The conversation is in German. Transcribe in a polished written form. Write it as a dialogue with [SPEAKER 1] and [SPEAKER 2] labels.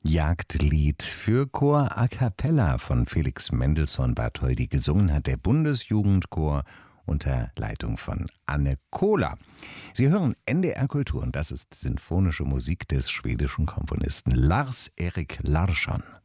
[SPEAKER 1] Jagdlied für Chor a cappella von Felix Mendelssohn Bartholdy. Gesungen hat der Bundesjugendchor unter Leitung von Anne Kohler. Sie hören NDR Kultur und das ist sinfonische Musik des schwedischen Komponisten Lars-Erik Larsson.